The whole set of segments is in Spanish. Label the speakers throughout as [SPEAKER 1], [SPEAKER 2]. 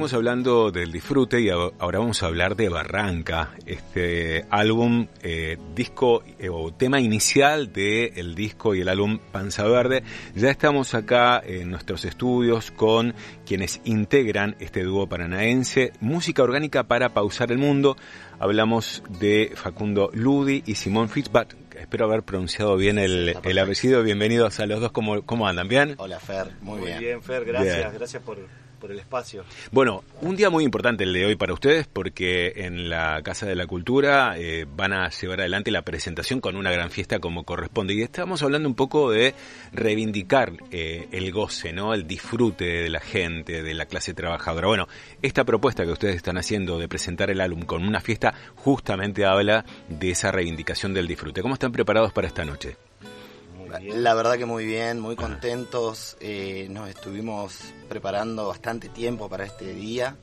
[SPEAKER 1] Estuvimos hablando del disfrute y ahora vamos a hablar de Barranca, este álbum, disco o tema inicial del disco y el álbum Panza Verde. Ya estamos acá en nuestros estudios con quienes integran este dúo paranaense, Música Orgánica para Pausar el Mundo. Hablamos de Facundo Ludi y Simón Fitzbat. Espero haber pronunciado bien el apellido. Bienvenidos a los dos. ¿Cómo andan? ¿Bien?
[SPEAKER 2] Hola, Fer. Muy bien.
[SPEAKER 3] Muy bien, Fer. Gracias.
[SPEAKER 1] Bien.
[SPEAKER 3] Gracias por el espacio.
[SPEAKER 1] Bueno, un día muy importante el de hoy para ustedes porque en la Casa de la Cultura van a llevar adelante la presentación con una gran fiesta como corresponde. Y estamos hablando un poco de reivindicar el goce, ¿no? El disfrute de la gente, de la clase trabajadora. Bueno, esta propuesta que ustedes están haciendo de presentar el álbum con una fiesta justamente habla de esa reivindicación del disfrute. ¿Cómo están preparados para esta noche?
[SPEAKER 2] La verdad que muy bien, muy contentos. Nos estuvimos preparando bastante tiempo para este día.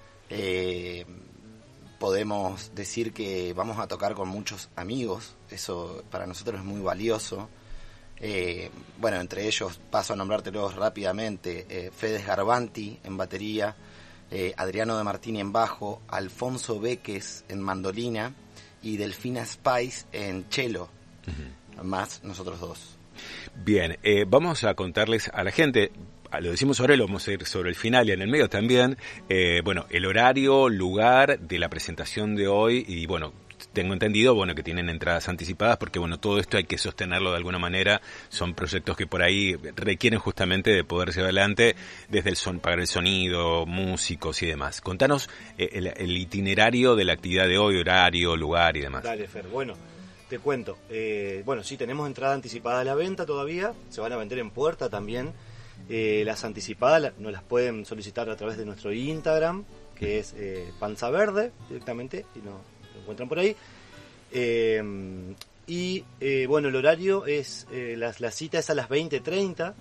[SPEAKER 2] Podemos decir que vamos a tocar con muchos amigos. Eso para nosotros es muy valioso. Bueno, entre ellos paso a nombrártelos rápidamente. Fede Garbanti en batería, Adriano de Martini en bajo, Alfonso Beques en mandolina y Delfina Spice en cello, más nosotros dos.
[SPEAKER 1] Bien, vamos a contarles a la gente, lo decimos ahora y lo vamos a ir sobre el final y en el medio también, bueno, el horario, lugar de la presentación de hoy y bueno, tengo entendido, bueno, que tienen entradas anticipadas porque bueno, todo esto hay que sostenerlo de alguna manera, son proyectos que por ahí requieren justamente de poder llevar adelante desde pagar el sonido, músicos y demás. Contanos el itinerario de la actividad de hoy, horario, lugar y demás.
[SPEAKER 3] Dale, Fer, bueno. Te cuento, bueno, sí, tenemos entrada anticipada a la venta todavía, se van a vender en puerta también. Las anticipadas nos las pueden solicitar a través de nuestro Instagram, que es Panza Verde, directamente, y lo encuentran por ahí. Bueno, el horario es, la cita es a las 20:30,